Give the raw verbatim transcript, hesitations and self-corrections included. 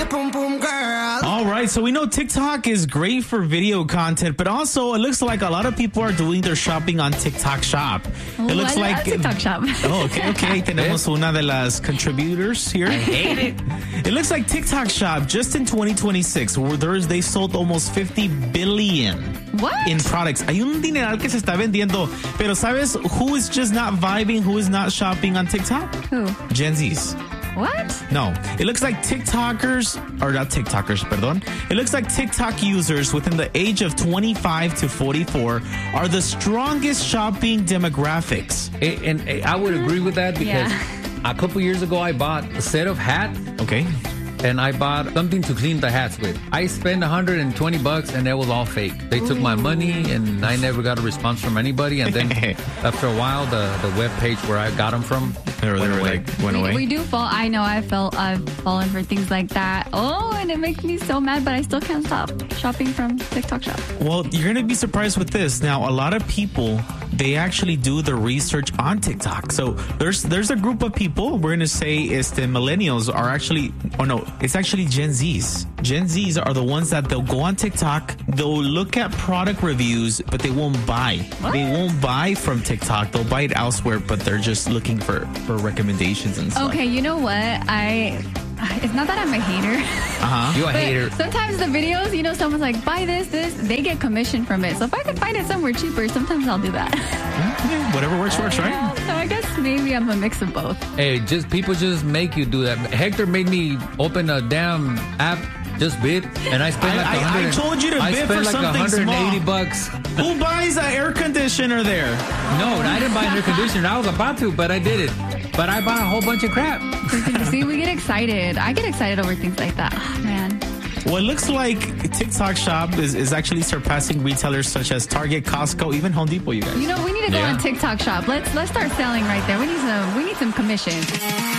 boom boom girl. All right, so we know TikTok is great for video content, but also it looks like a lot of people are doing their shopping on TikTok Shop. It looks Ooh, I like love TikTok Shop. Oh, okay, okay. Tenemos una de las contributors here. I hate it. It looks like TikTok Shop just in twenty twenty-six, where there's, they sold almost fifty billion What? in products. Hay un dineral que se está vendiendo, pero ¿sabes who is just not vibing, who is not shopping on TikTok? Who? Gen Zs. What? No, it looks like TikTokers, or not TikTokers, pardon. It looks like TikTok users within the age of twenty-five to forty-four are the strongest shopping demographics. And, and I would agree with that because Yeah. a couple years ago I bought a set of hats. Okay. And I bought something to clean the hats with. I spent one hundred twenty bucks and it was all fake. They took my money and I never got a response from anybody. And then after a while, the, the web page where I got them from They were, went they were away. like, went we, away. we do fall. I know I felt I've fallen for things like that. Oh, and it makes me so mad, but I still can't stop shopping from TikTok Shop. Well, you're going to be surprised with this. Now, a lot of people, they actually do the research on TikTok. So there's there's a group of people, we're going to say is the millennials are actually, oh no, it's actually Gen Zs. Gen Zs are the ones that they'll go on TikTok, they'll look at product reviews, but they won't buy. What? They won't buy from TikTok. They'll buy it elsewhere, but they're just looking for, for recommendations and stuff. Okay, you know what? I. It's not that I'm a hater. Uh-huh. You a But hater. sometimes the videos, you know, someone's like, buy this, this, they get commission from it. So if I can find it somewhere cheaper, sometimes I'll do that. Yeah, whatever works, works, right? Yeah, so I guess maybe I'm a mix of both. Hey, just people just make you do that. Hector made me open a damn app, just bid, and I spent I- like I- I one hundred. told you to I bid spent for like something one hundred eighty small. bucks. Who buys an air conditioner there? No, I didn't buy an air conditioner. I was about to, but I did it. But I bought a whole bunch of crap. See, we get excited. I get excited over things like that. Oh, man. Well, it looks like TikTok Shop is, is actually surpassing retailers such as Target, Costco, even Home Depot, you guys. You know, we need to go Yeah. on TikTok Shop. Let's let's start selling right there. We need some we need some commission.